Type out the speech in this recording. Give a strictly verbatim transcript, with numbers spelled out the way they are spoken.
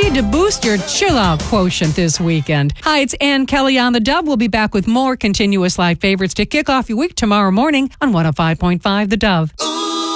ready to boost your chill out quotient this weekend. Hi, it's Ann Kelly on the Dove. We'll be back with more continuous live favorites to kick off your week tomorrow morning on one oh five point five The Dove.